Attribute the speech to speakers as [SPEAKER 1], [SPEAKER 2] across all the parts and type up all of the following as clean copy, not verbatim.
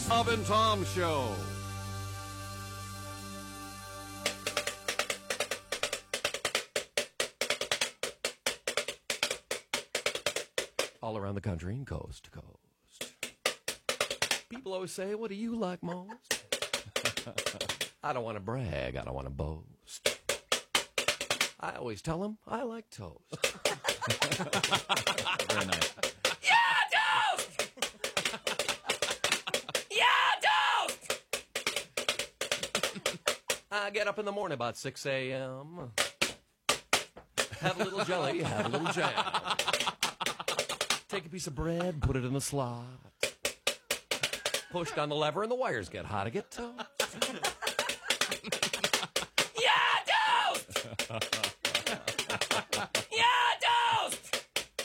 [SPEAKER 1] Bob and Tom Show. All around the country and coast to coast. People always say, what do you like most? I don't want to brag. I don't want to boast. I always tell them I like toast.
[SPEAKER 2] Very nice.
[SPEAKER 1] Yeah, toast! Yeah, toast! I get up in the morning about 6 a.m. Have a little jelly, have a little jam. Take a piece of bread, put it in the slot. Push down the lever and the wires get hot. I get toast. Yeah, toast! Yeah, toast!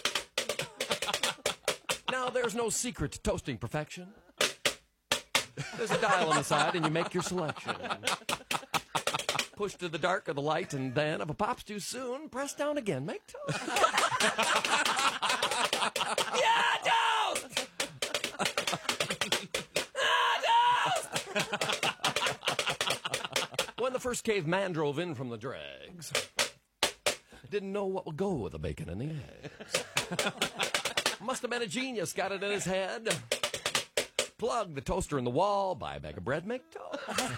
[SPEAKER 1] Now, there's no secret to toasting perfection. There's a dial on the side and you make your selection. Push to the dark or the light, and then if a pop's too soon, press down again. Make toast. Yeah, toast! When the first caveman drove in from the dregs, didn't know what would go with the bacon and the eggs. Must have been a genius, got it in his head. Plug the toaster in the wall, buy a bag of bread, make toast.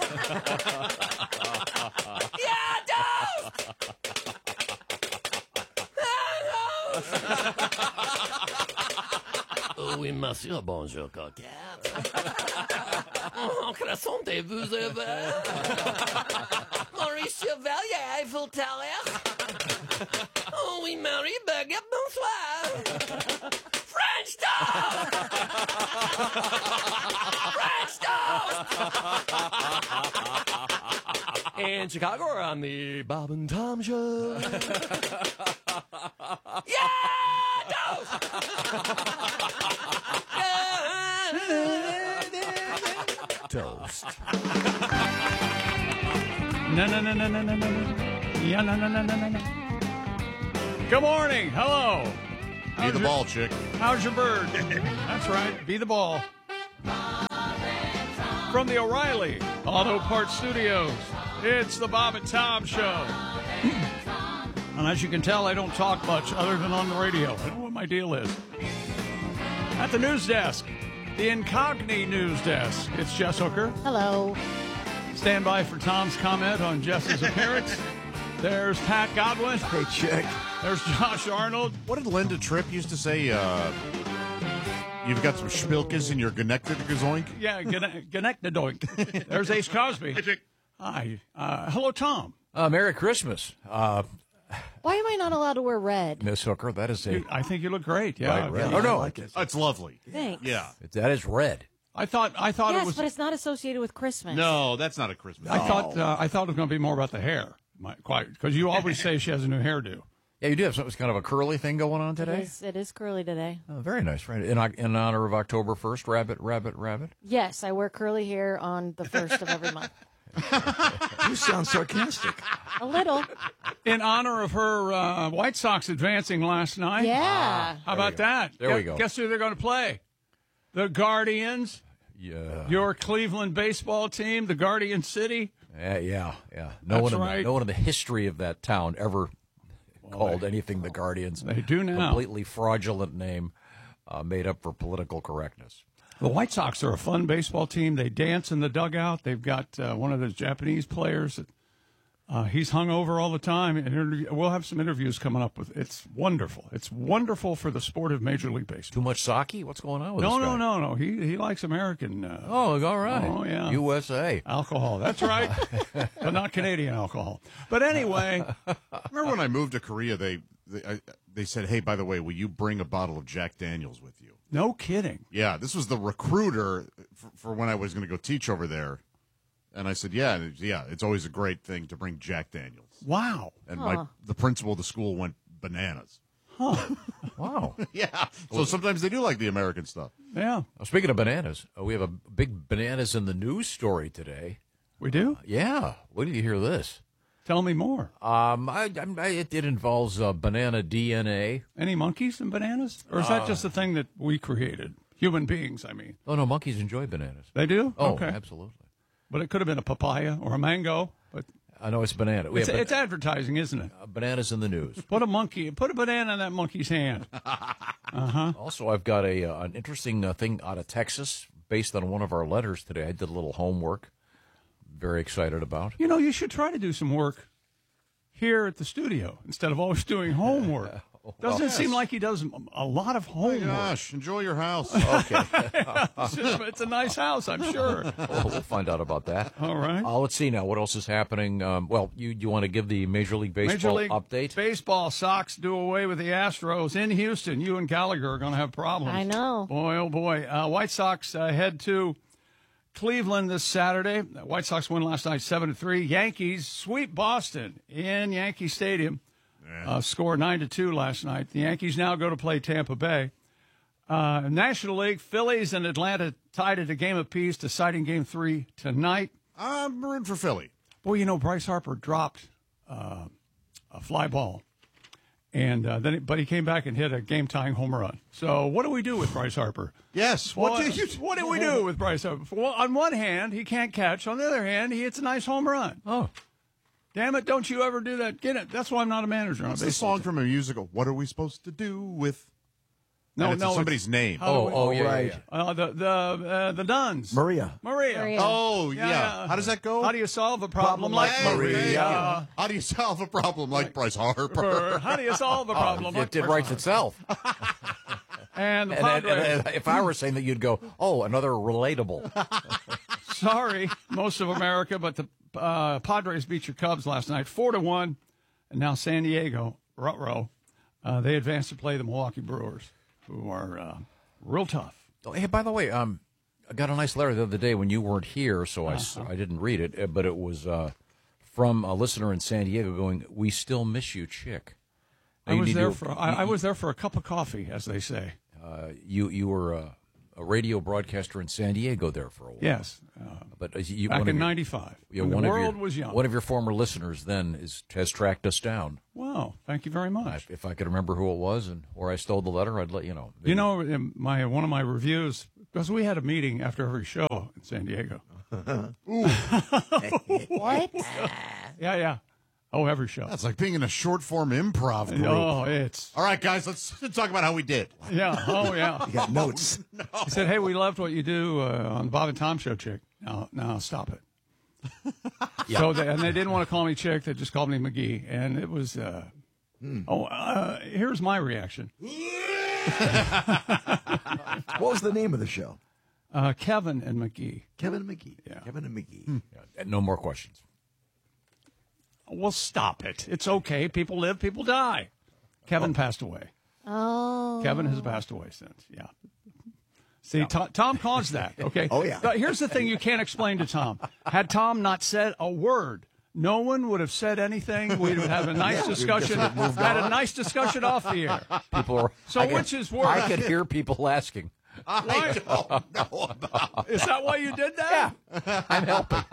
[SPEAKER 1] Yeah, toast! Oui, monsieur, bonjour, coquette. Oh, croissantez-vous ever? Maurice Chevalier, Eiffel Tower. Oh, oui, Marie, baguette, bonsoir. French toast! French toast! In Chicago, we're on the Bob and Tom Show. Yeah, toast! Toast.
[SPEAKER 3] No. Yeah, no. Good morning. Hello.
[SPEAKER 4] Be the ball, chick.
[SPEAKER 3] How's your bird? That's right. Be the ball. From the O'Reilly Auto Parts Studios, it's the Bob and Tom Show. And as you can tell, I don't talk much other than on the radio. I don't know what my deal is. At the news desk, the Incogni news desk, it's Jess Hooker.
[SPEAKER 5] Hello.
[SPEAKER 3] Stand by for Tom's comment on Jess's appearance. There's Pat Godwin.
[SPEAKER 4] Hey, chick.
[SPEAKER 3] There's Josh Arnold.
[SPEAKER 4] What did Linda Tripp used to say? You've got some schmilkes in your Genectadoink?
[SPEAKER 3] Yeah, Genectadoink. There's Ace Cosby.
[SPEAKER 4] Hey, chick.
[SPEAKER 3] Hi. Hello, Tom.
[SPEAKER 2] Merry Christmas,
[SPEAKER 5] Why am I not allowed to wear red?
[SPEAKER 2] Miss Hooker. That is a
[SPEAKER 3] I think you look great. Yeah.
[SPEAKER 2] Right, right.
[SPEAKER 3] Yeah.
[SPEAKER 2] Oh, no.
[SPEAKER 4] It's lovely.
[SPEAKER 5] Thanks.
[SPEAKER 4] Yeah.
[SPEAKER 2] that is red.
[SPEAKER 3] I thought
[SPEAKER 5] Yes,
[SPEAKER 3] it was.
[SPEAKER 5] but it's not associated with Christmas.
[SPEAKER 4] No, that's not a Christmas.
[SPEAKER 3] I thought it was going to be more about the hair. Because you always say she has a new hairdo.
[SPEAKER 2] Yeah, you do have something kind of a curly thing going on today.
[SPEAKER 5] It is curly today.
[SPEAKER 2] Oh, very nice, right? In honor of October 1st, rabbit.
[SPEAKER 5] Yes, I wear curly hair on the 1st of every month.
[SPEAKER 6] You sound sarcastic.
[SPEAKER 5] A little.
[SPEAKER 3] In honor of her White Sox advancing last night.
[SPEAKER 5] Yeah.
[SPEAKER 3] How about that?
[SPEAKER 2] There we go.
[SPEAKER 3] Guess who they're going to play? The Guardians.
[SPEAKER 2] Yeah.
[SPEAKER 3] Your Cleveland baseball team, the Guardian City.
[SPEAKER 2] Yeah.
[SPEAKER 3] That's
[SPEAKER 2] No
[SPEAKER 3] right.
[SPEAKER 2] one in the history of that town ever called anything the Guardians.
[SPEAKER 3] They do now.
[SPEAKER 2] Completely fraudulent name made up for political correctness.
[SPEAKER 3] The White Sox are a fun baseball team. They dance in the dugout. They've got one of those Japanese players. He's hung over all the time. And we'll have some interviews coming up with. It's wonderful. It's wonderful for the sport of Major League Baseball.
[SPEAKER 2] Too much sake? What's going on with this guy?
[SPEAKER 3] No. He likes American.
[SPEAKER 2] Oh, all right.
[SPEAKER 3] Oh, yeah.
[SPEAKER 2] USA.
[SPEAKER 3] Alcohol. That's right. But not Canadian alcohol. But anyway.
[SPEAKER 4] Remember when I moved to Korea, they said, hey, by the way, will you bring a bottle of Jack Daniels with you?
[SPEAKER 3] No kidding.
[SPEAKER 4] Yeah, this was the recruiter for when I was going to go teach over there. And I said, yeah, it's always a great thing to bring Jack Daniels.
[SPEAKER 3] Wow.
[SPEAKER 4] And the principal of the school went bananas.
[SPEAKER 2] Wow.
[SPEAKER 4] Yeah. So sometimes they do like the American stuff.
[SPEAKER 3] Yeah.
[SPEAKER 2] Well, speaking of bananas, we have a big bananas in the news story today.
[SPEAKER 3] We do?
[SPEAKER 2] Yeah. Wait till you hear this.
[SPEAKER 3] Tell me more.
[SPEAKER 2] It involves banana DNA.
[SPEAKER 3] Any monkeys in bananas? Or is that just a thing that we created? Human beings, I mean.
[SPEAKER 2] Oh, no, monkeys enjoy bananas.
[SPEAKER 3] They do?
[SPEAKER 2] Oh,
[SPEAKER 3] Okay.
[SPEAKER 2] absolutely.
[SPEAKER 3] But it could have been a papaya or a mango. But
[SPEAKER 2] I know it's banana.
[SPEAKER 3] it's advertising, isn't it?
[SPEAKER 2] Bananas in the news.
[SPEAKER 3] Put a banana in that monkey's hand.
[SPEAKER 2] Also, I've got an interesting thing out of Texas based on one of our letters today. I did a little homework. Very excited about.
[SPEAKER 3] You know, you should try to do some work here at the studio instead of always doing homework. Doesn't it seem like he does a lot of homework?
[SPEAKER 4] Gosh, enjoy your house.
[SPEAKER 2] Okay.
[SPEAKER 3] It's a nice house, I'm sure.
[SPEAKER 2] We'll find out about that.
[SPEAKER 3] All right.
[SPEAKER 2] Let's see now. What else is happening? You want to give the Major League Baseball
[SPEAKER 3] Major League
[SPEAKER 2] update?
[SPEAKER 3] Baseball Sox do away with the Astros in Houston. You and Gallagher are going to have problems.
[SPEAKER 5] I know.
[SPEAKER 3] Boy, oh boy. White Sox head to Cleveland this Saturday. The White Sox win last night 7-3. Yankees sweep Boston in Yankee Stadium. Score 9-2 last night. The Yankees now go to play Tampa Bay. National League, Phillies and Atlanta tied at a game apiece, deciding Game 3 tonight.
[SPEAKER 4] I'm rooting for Philly.
[SPEAKER 3] Boy, you know, Bryce Harper dropped a fly ball, and but he came back and hit a game-tying home run. So what do we do with Bryce Harper?
[SPEAKER 4] Yes.
[SPEAKER 3] What do we do with Bryce Harper? Well, on one hand, he can't catch. On the other hand, he hits a nice home run.
[SPEAKER 2] Oh.
[SPEAKER 3] Damn it, don't you ever do that. Get it. That's why I'm not a manager.
[SPEAKER 4] It's the song from a musical. What are we supposed to do with... And it's somebody's name.
[SPEAKER 2] Yeah.
[SPEAKER 3] The Duns.
[SPEAKER 6] Maria.
[SPEAKER 4] Oh, yeah. How does that go?
[SPEAKER 3] How do you solve a problem like Maria?
[SPEAKER 4] How do you solve a problem like Bryce Harper?
[SPEAKER 3] How do you solve a problem like
[SPEAKER 2] It writes itself.
[SPEAKER 3] And the
[SPEAKER 2] And
[SPEAKER 3] Padres.
[SPEAKER 2] if I were saying that, you'd go, oh, another relatable.
[SPEAKER 3] Sorry, most of America, but the Padres beat your Cubs last night 4-1, and now San Diego, ruh-roh, they advanced to play the Milwaukee Brewers, who are real tough.
[SPEAKER 2] Oh, hey, by the way, I got a nice letter the other day when you weren't here, so I didn't read it, but it was from a listener in San Diego going, "We still miss you, Chick." Now,
[SPEAKER 3] I was there for a cup of coffee, as they say.
[SPEAKER 2] You were a radio broadcaster in San Diego there for a while.
[SPEAKER 3] Yes,
[SPEAKER 2] but
[SPEAKER 3] back in '95.
[SPEAKER 2] Yeah,
[SPEAKER 3] when the world was young.
[SPEAKER 2] One of your former listeners then has tracked us down.
[SPEAKER 3] Wow, thank you very much.
[SPEAKER 2] If I could remember who it was and where I stole the letter, I'd let you know.
[SPEAKER 3] You know, in one of my reviews, because we had a meeting after every show in San Diego.
[SPEAKER 5] What?
[SPEAKER 3] Yeah. Oh, every show.
[SPEAKER 4] That's like being in a short-form improv group.
[SPEAKER 3] Oh, it's...
[SPEAKER 4] All right, guys, let's talk about how we did.
[SPEAKER 3] Yeah, oh, yeah.
[SPEAKER 6] You got notes.
[SPEAKER 3] He said, hey, we loved what you do on the Bob and Tom Show, Chick. No, stop it.
[SPEAKER 2] Yeah.
[SPEAKER 3] So and they didn't want to call me Chick. They just called me McGee. And it was... here's my reaction.
[SPEAKER 6] What was the name of the show?
[SPEAKER 3] Kevin and McGee.
[SPEAKER 6] Kevin McGee.
[SPEAKER 3] Yeah.
[SPEAKER 6] Kevin and McGee.
[SPEAKER 2] Yeah, no more questions.
[SPEAKER 3] Well, stop it. It's okay. People live, people die. Kevin passed away.
[SPEAKER 5] Oh.
[SPEAKER 3] Kevin has passed away since. Yeah. See, Tom caused that. Okay.
[SPEAKER 6] Oh, yeah.
[SPEAKER 3] But here's the thing you can't explain to Tom. Had Tom not said a word, no one would have said anything. We'd have a nice discussion. Had a nice discussion off the air.
[SPEAKER 2] People are,
[SPEAKER 3] So which is worse?
[SPEAKER 2] I could hear people asking.
[SPEAKER 4] I don't know about
[SPEAKER 3] Is that why you did that?
[SPEAKER 2] I'm helping.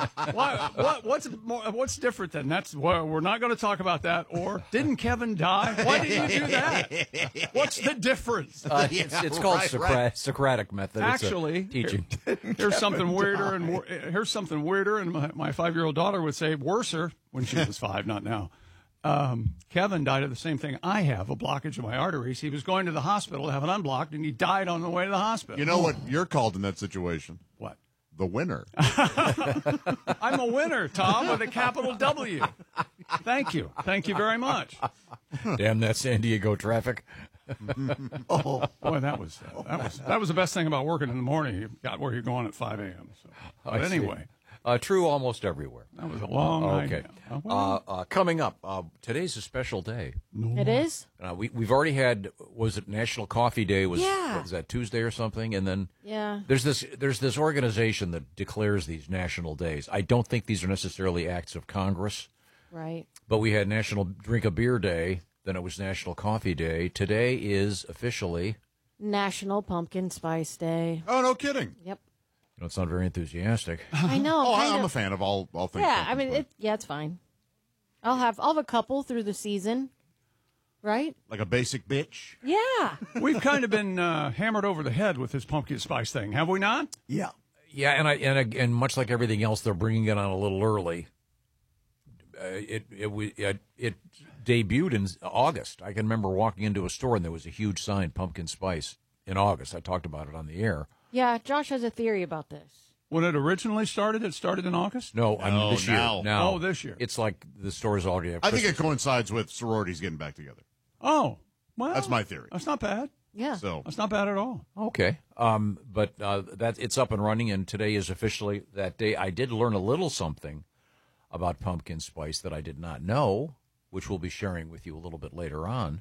[SPEAKER 3] What's different then? That's we're not going to talk about that. Or didn't Kevin die? Why did you do that? What's the difference?
[SPEAKER 2] It's called Socratic method.
[SPEAKER 3] Actually,
[SPEAKER 2] it's teaching.
[SPEAKER 3] Here's something weirder, and my 5-year-old daughter would say worser when she was 5, not now. Kevin died of the same thing I have, a blockage of my arteries. He was going to the hospital to have it unblocked, and he died on the way to the hospital.
[SPEAKER 4] You know what you're called in that situation?
[SPEAKER 3] What?
[SPEAKER 4] The winner.
[SPEAKER 3] I'm a winner, Tom, with a capital W. Thank you. Thank you very much.
[SPEAKER 2] Damn that San Diego traffic.
[SPEAKER 3] Boy, that was the best thing about working in the morning. You got where you're going at 5 a.m. So. But anyway.
[SPEAKER 2] True almost everywhere.
[SPEAKER 3] That was a long night.
[SPEAKER 2] Okay. Coming up, today's a special day.
[SPEAKER 5] It is?
[SPEAKER 2] We've already had, was it National Coffee Day?
[SPEAKER 5] Yeah.
[SPEAKER 2] What was that, Tuesday or something? And then
[SPEAKER 5] Yeah.
[SPEAKER 2] there's this organization that declares these national days. I don't think these are necessarily acts of Congress.
[SPEAKER 5] Right.
[SPEAKER 2] But we had National Drink a Beer Day. Then it was National Coffee Day. Today is officially
[SPEAKER 5] National Pumpkin Spice Day.
[SPEAKER 4] Oh, no kidding.
[SPEAKER 5] Yep.
[SPEAKER 2] You don't sound very enthusiastic.
[SPEAKER 5] I know.
[SPEAKER 4] Oh,
[SPEAKER 5] kind
[SPEAKER 4] I'm
[SPEAKER 5] of.
[SPEAKER 4] a fan of all things.
[SPEAKER 5] Yeah, I
[SPEAKER 4] pumpkin
[SPEAKER 5] mean,
[SPEAKER 4] spice.
[SPEAKER 5] it's fine. I'll have a couple through the season. right?
[SPEAKER 4] Like a basic bitch.
[SPEAKER 5] Yeah.
[SPEAKER 3] We've kind of been hammered over the head with this pumpkin spice thing, have we not?
[SPEAKER 6] Yeah.
[SPEAKER 2] Yeah, and much like everything else, they're bringing it on a little early. It debuted in August. I can remember walking into a store and there was a huge sign, pumpkin spice, in August. I talked about it on the air.
[SPEAKER 5] Yeah, Josh has a theory about this.
[SPEAKER 3] When it originally started, it started in August?
[SPEAKER 2] No, I mean this
[SPEAKER 4] now.
[SPEAKER 2] year. Now.
[SPEAKER 3] Oh, this year.
[SPEAKER 2] It's like the stores already have
[SPEAKER 4] I think it
[SPEAKER 2] Christmas.
[SPEAKER 4] coincides with sororities getting back together.
[SPEAKER 3] Oh, well.
[SPEAKER 4] That's my theory.
[SPEAKER 3] That's not bad.
[SPEAKER 5] Yeah.
[SPEAKER 4] So
[SPEAKER 3] That's not bad at all.
[SPEAKER 2] Okay. But it's up and running, and today is officially that day. I did learn a little something about pumpkin spice that I did not know, which we'll be sharing with you a little bit later on.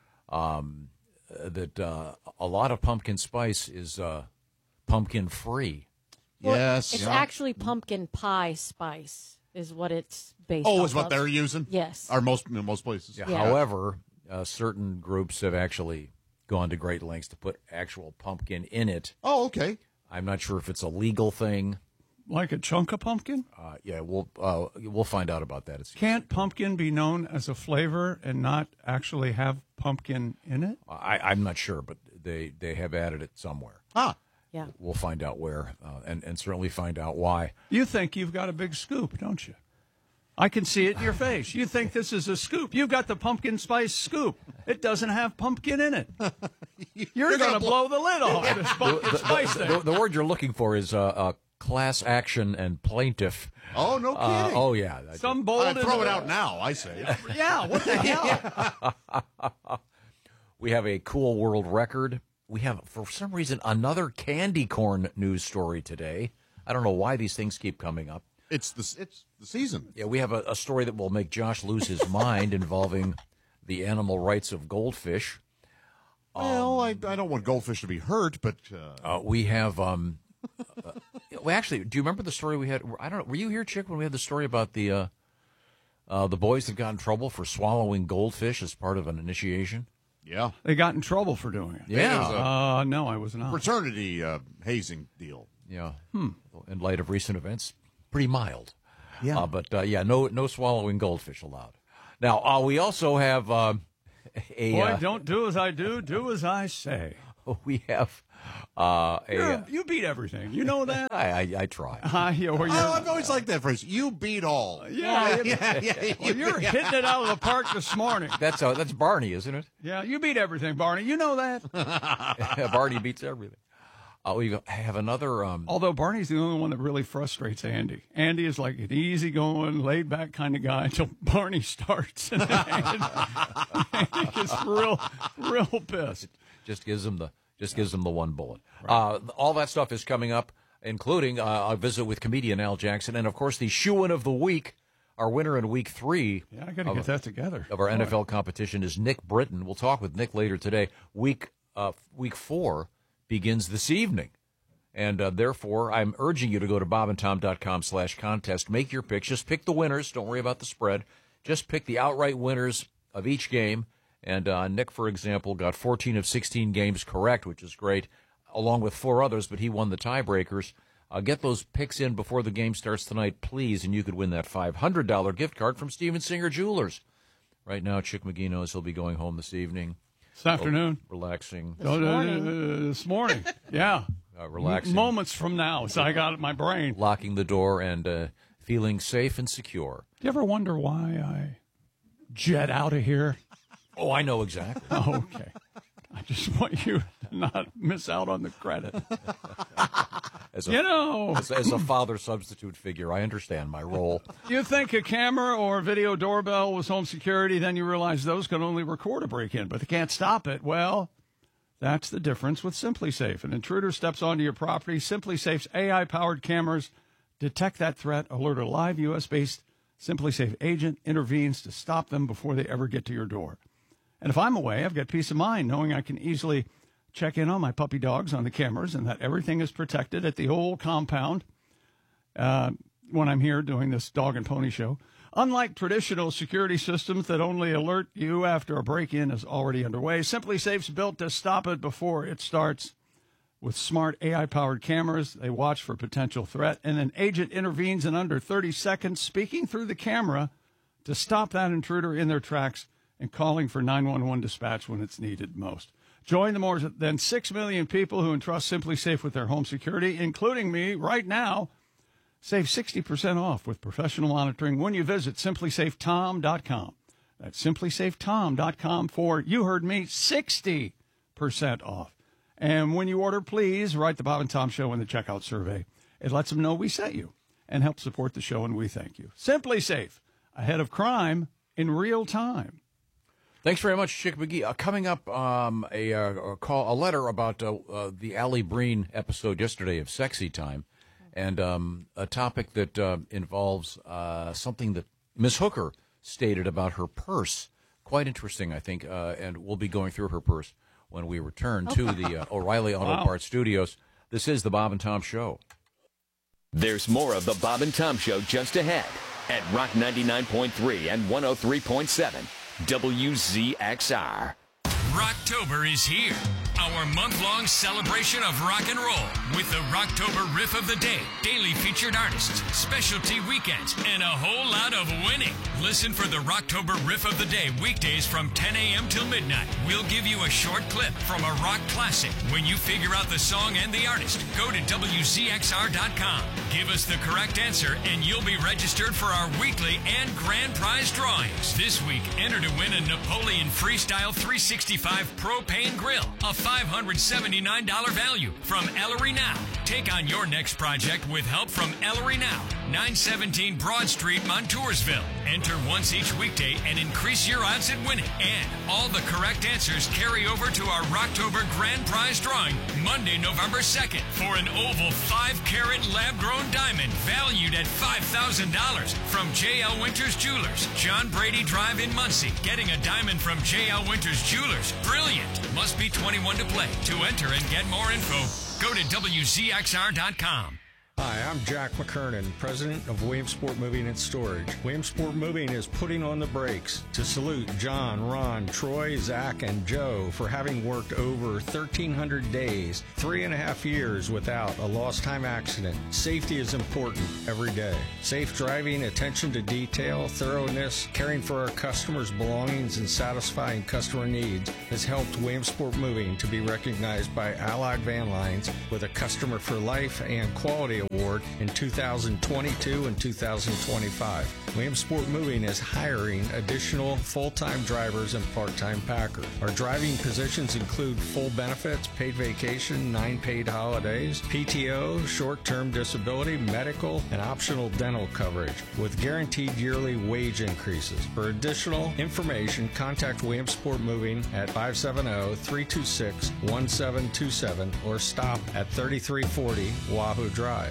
[SPEAKER 2] That a lot of pumpkin spice is pumpkin free.
[SPEAKER 5] Well,
[SPEAKER 4] yes.
[SPEAKER 5] It's actually pumpkin pie spice is what it's based
[SPEAKER 4] Oh,
[SPEAKER 5] off
[SPEAKER 4] is what
[SPEAKER 5] of.
[SPEAKER 4] they're using?
[SPEAKER 5] Yes.
[SPEAKER 4] Or most places.
[SPEAKER 5] Yeah.
[SPEAKER 2] However, certain groups have actually gone to great lengths to put actual pumpkin in it.
[SPEAKER 4] Oh, okay.
[SPEAKER 2] I'm not sure if it's a legal thing.
[SPEAKER 3] Like a chunk of pumpkin?
[SPEAKER 2] Yeah, we'll find out about that.
[SPEAKER 3] Can't pumpkin be known as a flavor and not actually have pumpkin in it?
[SPEAKER 2] I'm not sure, but they have added it somewhere.
[SPEAKER 4] Ah.
[SPEAKER 5] Yeah.
[SPEAKER 2] We'll find out where, and certainly find out why.
[SPEAKER 3] You think you've got a big scoop, don't you? I can see it in your face. You think this is a scoop. You've got the pumpkin spice scoop. It doesn't have pumpkin in it. You're going to blow the lid off this pumpkin spice thing.
[SPEAKER 2] The word you're looking for is class action and plaintiff.
[SPEAKER 4] Oh, no kidding.
[SPEAKER 2] Oh, yeah.
[SPEAKER 3] Some bold.
[SPEAKER 4] I'd throw it out now, I say.
[SPEAKER 3] Yeah, what the hell?
[SPEAKER 2] We have a cool world record. We have, for some reason, another candy corn news story today. I don't know why these things keep coming up.
[SPEAKER 4] It's the season.
[SPEAKER 2] Yeah, we have a story that will make Josh lose his mind involving the animal rights of goldfish.
[SPEAKER 4] Well, I don't want goldfish to be hurt, but
[SPEAKER 2] We have, well, actually, do you remember the story we had? I don't know. Were you here, Chick, when we had the story about the boys that got in trouble for swallowing goldfish as part of an initiation?
[SPEAKER 4] yeah,
[SPEAKER 3] They got in trouble for doing it.
[SPEAKER 2] Yeah.
[SPEAKER 4] It was
[SPEAKER 3] No, I was not.
[SPEAKER 4] fraternity hazing deal.
[SPEAKER 2] Yeah. In light of recent events, pretty mild.
[SPEAKER 6] Yeah.
[SPEAKER 2] But no swallowing goldfish allowed. Now, we also have
[SPEAKER 3] Boy, don't do as I do as I say.
[SPEAKER 2] we have
[SPEAKER 3] You beat everything. You know that?
[SPEAKER 2] I try.
[SPEAKER 4] I've always liked that phrase. You beat all.
[SPEAKER 3] Yeah.
[SPEAKER 4] yeah.
[SPEAKER 3] You're hitting it out of the park this morning.
[SPEAKER 2] That's Barney, isn't it?
[SPEAKER 3] Yeah, you beat everything, Barney. You know that.
[SPEAKER 2] Barney beats everything. We have another.
[SPEAKER 3] Although Barney's the only one that really frustrates Andy. Andy is like an easygoing, laid-back kind of guy until Barney starts. And Andy gets real pissed.
[SPEAKER 2] Just gives them the one bullet. Right. All that stuff is coming up, including a visit with comedian Al Jackson, and of course the shoe-in of the week. Our winner in week 3.
[SPEAKER 3] Yeah, I got to get that together.
[SPEAKER 2] Of our NFL competition is Nick Britton. We'll talk with Nick later today. Week 4 begins this evening. And therefore, I'm urging you to go to bobandtom.com/contest. Make your picks. Just pick the winners. Don't worry about the spread. Just pick the outright winners of each game. And Nick, for example, got 14 of 16 games correct, which is great, along with 4 others, but he won the tiebreakers. Get those picks in before the game starts tonight, please, and you could win that $500 gift card from Steven Singer Jewelers. Right now, Chick McGee knows he'll be going home this evening.
[SPEAKER 3] This afternoon.
[SPEAKER 2] Relaxing.
[SPEAKER 3] This morning. Yeah.
[SPEAKER 2] Relaxing.
[SPEAKER 3] Moments from now, so I got it in my brain.
[SPEAKER 2] Locking the door and feeling safe and secure.
[SPEAKER 3] Do you ever wonder why I jet out of here?
[SPEAKER 2] Oh, I know exactly.
[SPEAKER 3] Oh, okay. I just want you to not miss out on the credit.
[SPEAKER 2] As a father substitute figure, I understand my role.
[SPEAKER 3] You think a camera or a video doorbell was home security, then you realize those can only record a break-in, but they can't stop it. Well, that's the difference with SimpliSafe. An intruder steps onto your property. SimpliSafe's AI-powered cameras detect that threat, alert a live U.S.-based SimpliSafe agent, intervenes to stop them before they ever get to your door. And if I'm away, I've got peace of mind knowing I can easily check in on my puppy dogs on the cameras and that everything is protected at the whole compound when I'm here doing this dog and pony show. Unlike traditional security systems that only alert you after a break-in is already underway, SimpliSafe's built to stop it before it starts. With smart AI-powered cameras, they watch for potential threat, and an agent intervenes in under 30 seconds, speaking through the camera to stop that intruder in their tracks and calling for 911 dispatch when it's needed most. Join the more than 6 million people who entrust Simply Safe with their home security, including me right now. Save 60% off with professional monitoring when you visit simplysafetom.com. That's simplysafetom.com for, you heard me, 60% off. And when you order, please write the Bob and Tom Show in the checkout survey. It lets them know we sent you and help support the show, and we thank you. Simply Safe, ahead of crime in real time.
[SPEAKER 2] Thanks very much, Chick McGee. Coming up, a letter about the Allie Breen episode yesterday of Sexy Time, and a topic that involves something that Ms. Hooker stated about her purse. Quite interesting, I think, and we'll be going through her purse when we return to the O'Reilly Auto Parts Studios. This is the Bob and Tom Show.
[SPEAKER 7] There's more of the Bob and Tom Show just ahead at Rock 99.3 and 103.7 WZXR.
[SPEAKER 8] Rocktober is here. Our month-long celebration of rock and roll with the Rocktober Riff of the Day, daily featured artists, specialty weekends, and a whole lot of winning. Listen for the Rocktober Riff of the Day weekdays from 10 a.m. till midnight. We'll give you a short clip from a rock classic. When you figure out the song and the artist, go to WZXR.com. Give us the correct answer and you'll be registered for our weekly and grand prize drawings. This week, enter to win a Napoleon Freestyle 365 propane grill, a $579 value from Ellery Now. Take on your next project with help from Ellery Now, 917 Broad Street, Montoursville. Enter once each weekday and increase your odds at winning. And all the correct answers carry over to our Rocktober Grand Prize drawing Monday, November 2nd for an oval 5-carat lab-grown diamond valued at $5,000 from J.L. Winters Jewelers, John Brady Drive in Muncie. Getting a diamond from J.L. Winters Jewelers, brilliant. Must be 21 to play. To enter and get more info, go to WZXR.com.
[SPEAKER 9] Hi, I'm Jack McKernan, president of Williamsport Moving and Storage. Williamsport Moving is putting on the brakes to salute John, Ron, Troy, Zach, and Joe for having worked over 1,300 days, 3.5 years without a lost time accident. Safety is important every day. Safe driving, attention to detail, thoroughness, caring for our customers' belongings, and satisfying customer needs has helped Williamsport Moving to be recognized by Allied Van Lines with a Customer for Life and Quality Award in 2022 and 2025. Williamsport Moving is hiring additional full-time drivers and part-time packers. Our driving positions include full benefits, paid vacation, 9 paid holidays, PTO, short-term disability, medical, and optional dental coverage with guaranteed yearly wage increases. For additional information, contact Williamsport Moving at 570-326-1727 or stop at 3340 Wahoo Drive.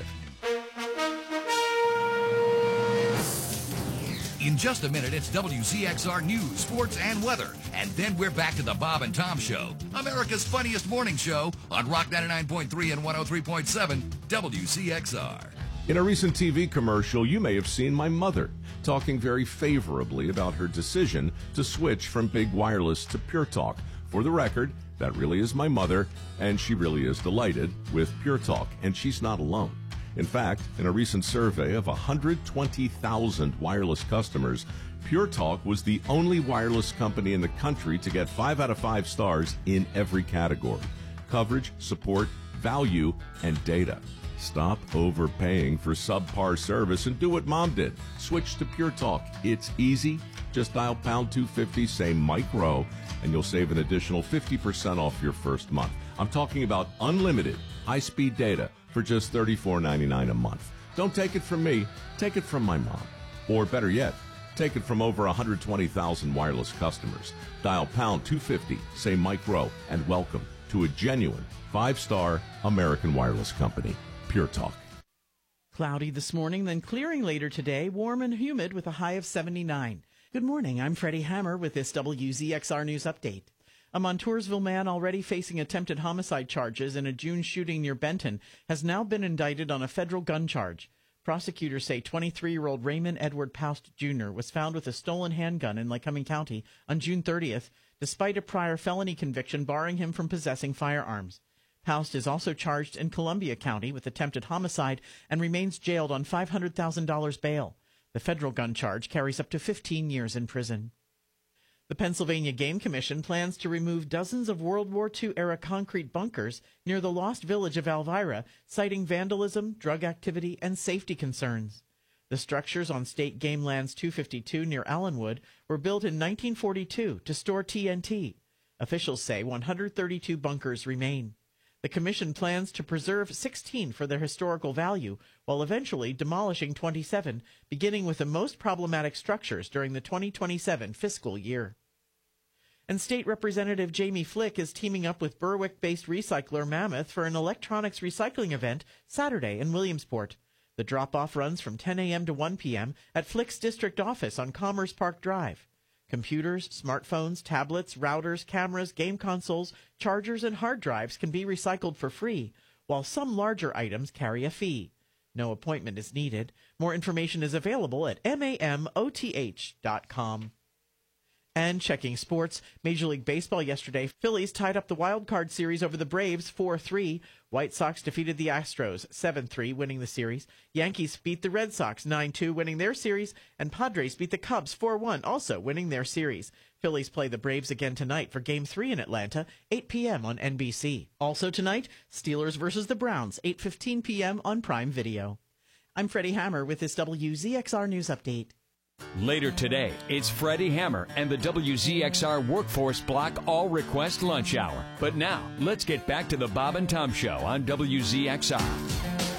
[SPEAKER 10] In just a minute, it's WZXR News, Sports, and Weather. And then we're back to the Bob and Tom Show, America's funniest morning show on Rock 99.3 and 103.7 WZXR.
[SPEAKER 1] In a recent TV commercial, you may have seen my mother talking very favorably about her decision to switch from Big Wireless to Pure Talk. For the record, that really is my mother, and she really is delighted with Pure Talk, and she's not alone. In fact, in a recent survey of 120,000 wireless customers, Pure Talk was the only wireless company in the country to get 5 out of 5 stars in every category: coverage, support, value, and data. Stop overpaying for subpar service and do what Mom did. Switch to Pure Talk. It's easy. Just dial pound 250, say Mike Rowe, and you'll save an additional 50% off your first month. I'm talking about unlimited high-speed data for just $34.99 a month. Don't take it from me, take it from my mom. Or better yet, take it from over 120,000 wireless customers. Dial pound 250, say Mike Rowe, and welcome to a genuine 5-star American wireless company, Pure Talk.
[SPEAKER 11] Cloudy this morning, then clearing later today, warm and humid with a high of 79. Good morning, I'm Freddie Hammer with this WZXR News Update. A Montoursville man already facing attempted homicide charges in a June shooting near Benton has now been indicted on a federal gun charge. Prosecutors say 23-year-old Raymond Edward Poust Jr. was found with a stolen handgun in Lycoming County on June 30th, despite a prior felony conviction barring him from possessing firearms. Poust is also charged in Columbia County with attempted homicide and remains jailed on $500,000 bail. The federal gun charge carries up to 15 years in prison. The Pennsylvania Game Commission plans to remove dozens of World War II-era concrete bunkers near the lost village of Elvira, citing vandalism, drug activity, and safety concerns. The structures on State Game Lands 252 near Allenwood were built in 1942 to store TNT. Officials say 132 bunkers remain. The commission plans to preserve 16 for their historical value, while eventually demolishing 27, beginning with the most problematic structures during the 2027 fiscal year. And State Representative Jamie Flick is teaming up with Berwick-based recycler Mammoth for an electronics recycling event Saturday in Williamsport. The drop-off runs from 10 a.m. to 1 p.m. at Flick's district office on Commerce Park Drive. Computers, smartphones, tablets, routers, cameras, game consoles, chargers, and hard drives can be recycled for free, while some larger items carry a fee. No appointment is needed. More information is available at mamoth.com. And checking sports, Major League Baseball yesterday, Phillies tied up the wild card series over the Braves 4-3. White Sox defeated the Astros 7-3, winning the series. Yankees beat the Red Sox 9-2, winning their series. And Padres beat the Cubs 4-1, also winning their series. Phillies play the Braves again tonight for Game 3 in Atlanta, 8 p.m. on NBC. Also tonight, Steelers versus the Browns, 8:15 p.m. on Prime Video. I'm Freddie Hammer with this WZXR News Update.
[SPEAKER 7] Later today, it's Freddie Hammer and the WZXR Workforce Block All-Request Lunch Hour. But now, let's get back to the Bob and Tom Show on WZXR.